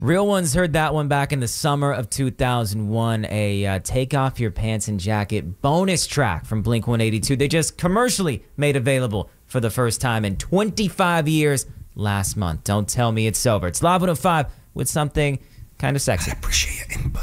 Real Ones heard that one back in the summer of 2001, a Take Off Your Pants and Jacket bonus track from Blink-182. They just commercially made available for the first time in 25 years last month. Don't tell me it's over. It's Live 105 with something kind of sexy. I appreciate your input.